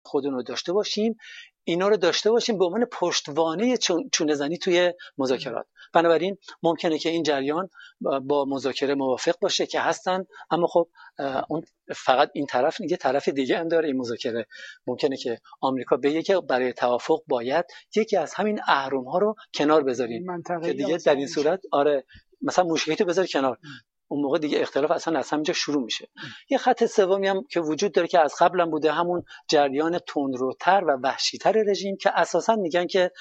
خودمون رو داشته باشیم، اینا رو داشته باشیم به عنوان پشتوانه چونه زنی توی مذاکرات. بنابراین ممکنه که این جریان با مذاکره موافق باشه که هستن، اما خب اون فقط این طرف یه طرف دیگه هم داره. این مذاکره ممکنه که آمریکا بگه که برای توافق باید یکی از همین اهرم‌ها رو کنار بذاریم که دیگه در این صورت مثلا موشکی تو بذار کنار، اون موقع دیگه اختلاف اصلا از همینجا شروع میشه. یه خط سومی هم که وجود داره که از قبل هم بوده، همون جریان تندروتر و وحشی‌تر رژیم که اساسا میگن که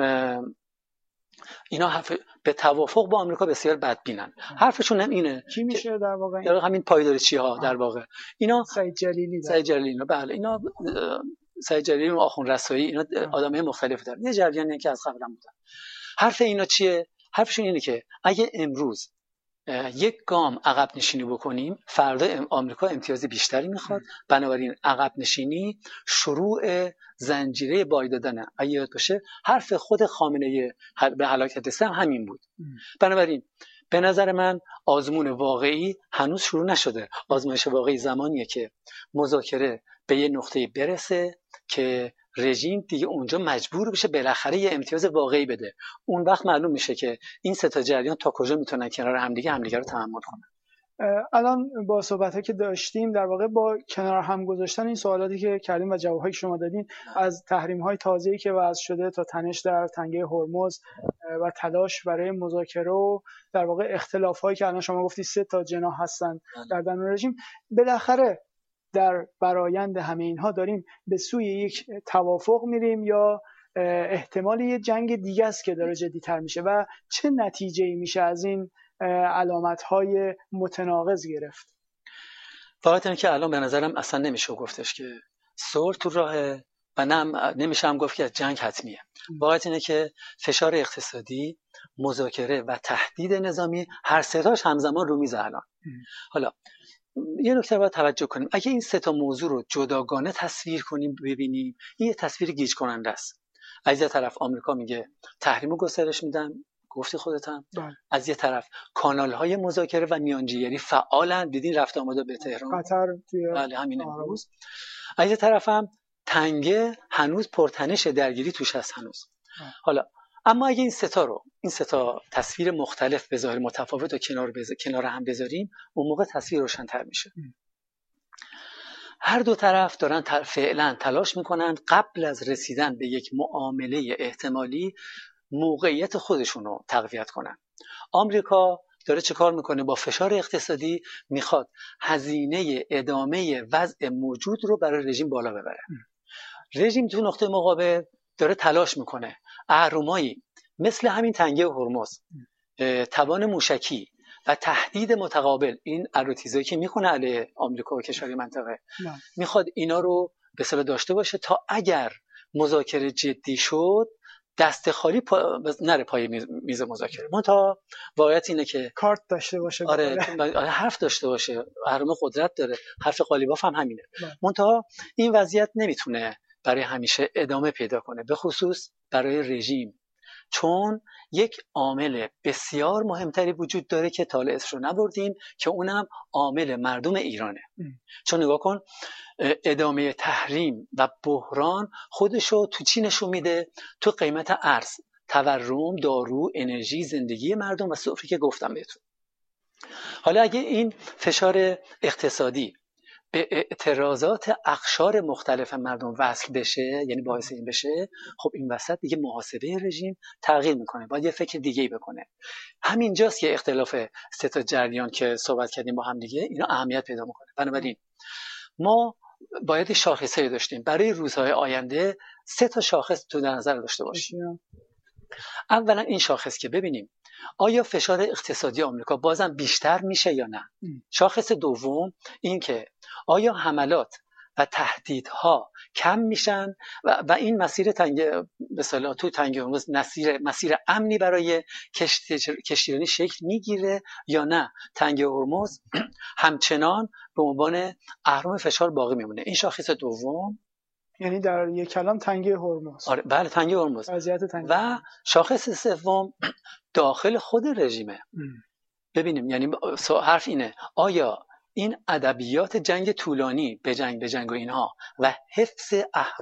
اینا به توافق با آمریکا بسیار بدبینن. حرفشون هم اینه. کی میشه در واقع؟ همین پایدارچی‌ها در واقع. اینا سعید جلیلی بله، اینا سعید جلیلی و آخوند رسایی، اینا آدمای مختلفی دارن. یه جریانی که از قبل هم بودن. حرف اینا چیه؟ حرفشون اینه که اگه امروز یک گام عقب نشینی بکنیم، فردا آمریکا امتیاز بیشتری میخواد. بنابراین عقب نشینی شروع زنجیره بای دادنه. اگه یاد باشه حرف خود خامنه‌ای به هلاکت رسیدن همین بود. بنابراین به نظر من آزمون واقعی هنوز شروع نشده. آزمایش واقعی زمانیه که مذاکره به یه نقطه برسه که رژیم دیگه اونجا مجبور بشه بالاخره یه امتیاز واقعی بده. اون وقت معلوم میشه که این سه تا جریان تا کجا میتونن کنار همدیگه رو تحمل کنن. الان با صحبتایی که داشتیم در واقع با کنار هم گذاشتن این سوالاتی که کردیم و جوابایی که شما دادین، از تحریم‌های تازه‌ای که وضع شده تا تنش در تنگه هرمز و تلاش برای مذاکره و در واقع اختلاف‌هایی که الان شما گفتی 3 تا جناح هستن در درون رژیم، بالاخره در برآیند همه اینها داریم به سوی یک توافق میریم یا احتمال یه جنگ دیگه است که داره جدی‌تر میشه و چه نتیجه‌ای میشه از این علامت‌های متناقض گرفت؟ فقط اینه که الان به نظرم اصلا نمیشه گفتش که صلح تو راهه و نمیشه هم گفت که جنگ حتمیه. واقعیت اینه که فشار اقتصادی، مذاکره و تهدید نظامی هر سه تاش همزمان رو میزه الان. حالا یه نکته باید توجه کنیم، اگه این سه تا موضوع رو جداگانه تصویر کنیم ببینیم، این یه تصویر گیج کننده است. از یه طرف آمریکا میگه تحریمو گسترش میدن، گفتی خودت هم. از یه طرف کانال‌های مذاکره و میانجیگری فعالن، دیدین رفت آمده به تهران، قطر بله همین امروز. از یه طرف هم تنگه هنوز پرتنش درگیری توش هست هنوز. حالا اما اگه این سه تا تصویر مختلف به ظاهر متفاوت و کنار هم بذاریم، اون موقع تصویر روشن‌تر میشه. هر دو طرف دارن فعلا تلاش میکنن قبل از رسیدن به یک معامله احتمالی موقعیت خودشون رو تقویت کنن. آمریکا داره چه کار میکنه؟ با فشار اقتصادی میخواد هزینه ادامه وضع موجود رو برای رژیم بالا ببره. رژیم تو نقطه مقابل داره تلاش میکنه اهرمایی مثل همین تنگه هرمز، توان موشکی و تهدید متقابل، این اروتیزایی که میکنه علیه آمریکا و کشورهای منطقه، میخواد اینا رو به اصطلاح داشته باشه تا اگر مذاکره جدی شد دست خالی نره پای میز مذاکره. منتها واقعیت اینه که کارت داشته باشه، حرف داشته باشه، اهرم قدرت داره، حرف قالیباف هم همینه. منتها این وضعیت نمیتونه برای همیشه ادامه پیدا کنه، به خصوص برای رژیم، چون یک عامل بسیار مهمتری وجود داره که تا حالا اسمش رو نبردیم که اونم عامل مردم ایرانه. چون نگاه کن ادامه تحریم و بحران خودشو تو چی نشون میده؟ تو قیمت ارز، تورم، دارو، انرژی، زندگی مردم و سفره که گفتم بهتون. حالا اگه این فشار اقتصادی به اعتراضات اقشار مختلف مردم وصل بشه، یعنی باعث این بشه، خب این وسط دیگه محاسبه رژیم تغییر میکنه، باید یه فکر دیگه‌ای بکنه. همینجاست که اختلاف سه تا جریان که صحبت کردیم با هم دیگه اینا اهمیت پیدا میکنه. بنابراین ما باید شاخصه‌ای داشتیم برای روزهای آینده، 3 تا شاخص تو نظر داشته باشیم. اولا این شاخص که ببینیم آیا فشار اقتصادی آمریکا بازم بیشتر میشه یا نه. شاخص دوم این که آیا حملات و تهدیدها کم میشن و این مسیر به اصطلاح تو تنگه هرمز مسیر امنی برای کشتیرانی شکل میگیره یا نه تنگه هرمز همچنان به عنوان اهرم فشار باقی میمونه. این شاخص دوم، یعنی در یک کلام تنگه هرمز. آره بله تنگه هرمز. و شاخص سوم داخل خود رژیمه. ببینیم یعنی حرف اینه آیا این ادبیات جنگ طولانی به جنگ و اینها و حفظ